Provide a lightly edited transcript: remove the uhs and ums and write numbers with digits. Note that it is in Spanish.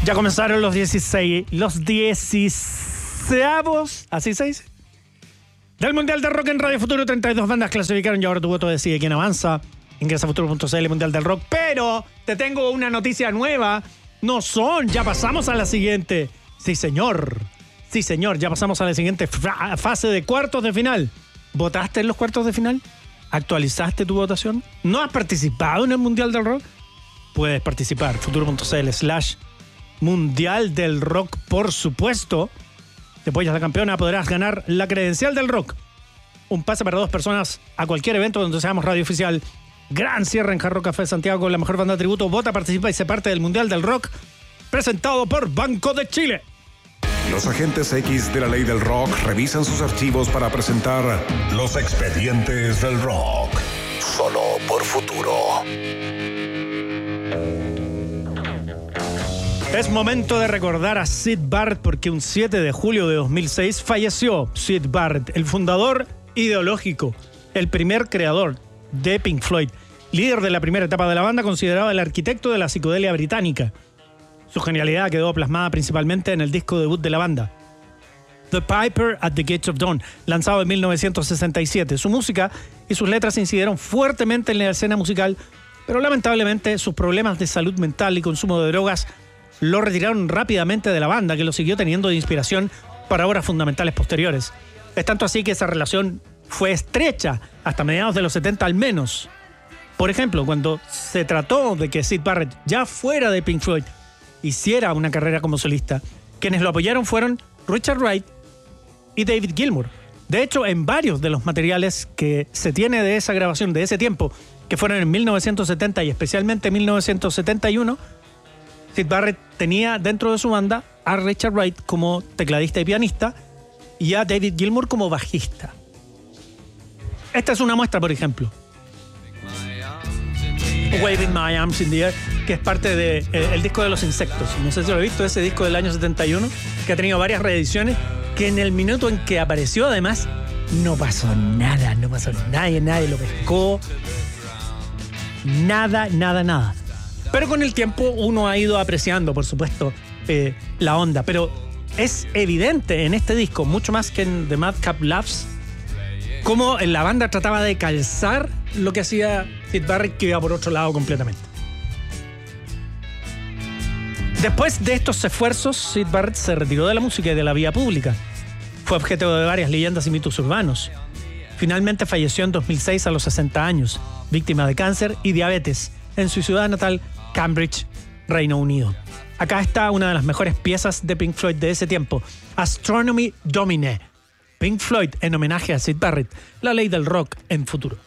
Ya comenzaron los 16avos, ¿así se dice? Del Mundial de Rock en Radio Futuro. 32 bandas clasificaron y ahora tu voto decide quién avanza. Ingresa a futuro.cl Mundial del Rock. Pero te tengo una noticia nueva. No son, ya pasamos a la siguiente. Sí, señor. Sí, señor, ya pasamos a la siguiente fase de cuartos de final. ¿Votaste en los cuartos de final? ¿Actualizaste tu votación? ¿No has participado en el Mundial del Rock? Puedes participar. Futuro.cl/Mundial del Rock, por supuesto. Te apoyas a la campeona, podrás ganar la credencial del rock. Un pase para 2 personas a cualquier evento donde seamos radio oficial. Gran cierre en Jarro Café Santiago con la mejor banda de tributo. Vota, participa y sé parte del Mundial del Rock. Presentado por Banco de Chile. Los agentes X de la ley del rock revisan sus archivos para presentar los expedientes del rock. Solo por Futuro. Es momento de recordar a Syd Barrett porque un 7 de julio de 2006 falleció Syd Barrett, el fundador ideológico, el primer creador de Pink Floyd, líder de la primera etapa de la banda, considerado el arquitecto de la psicodelia británica. Su genialidad quedó plasmada principalmente en el disco debut de la banda, The Piper at the Gates of Dawn, lanzado en 1967. Su música y sus letras incidieron fuertemente en la escena musical, pero lamentablemente sus problemas de salud mental y consumo de drogas lo retiraron rápidamente de la banda, que lo siguió teniendo de inspiración para obras fundamentales posteriores. Es tanto así que esa relación fue estrecha hasta mediados de los 70 al menos. Por ejemplo, cuando se trató de que Syd Barrett, ya fuera de Pink Floyd, hiciera una carrera como solista, quienes lo apoyaron fueron Richard Wright y David Gilmour. De hecho, en varios de los materiales que se tiene de esa grabación, de ese tiempo, que fueron en 1970 y especialmente en 1971, Syd Barrett tenía dentro de su banda a Richard Wright como tecladista y pianista y a David Gilmour como bajista. Esta es una muestra, por ejemplo. Waving My Arms in the Air, que es parte del disco de Los Insectos. No sé si lo he visto, ese disco del año 71, que ha tenido varias reediciones, que en el minuto en que apareció, además, no pasó nada, nadie lo pescó. Nada. Pero con el tiempo uno ha ido apreciando, por supuesto, la onda. Pero es evidente en este disco, mucho más que en The Madcap Laughs, cómo la banda trataba de calzar lo que hacía Syd Barrett, que iba por otro lado completamente. Después de estos esfuerzos, Syd Barrett se retiró de la música y de la vida pública. Fue objeto de varias leyendas y mitos urbanos. Finalmente falleció en 2006 a los 60 años, víctima de cáncer y diabetes, en su ciudad natal, Cambridge, Reino Unido. Acá está una de las mejores piezas de Pink Floyd de ese tiempo, Astronomy Domine. Pink Floyd en homenaje a Syd Barrett, la ley del rock en Futuro.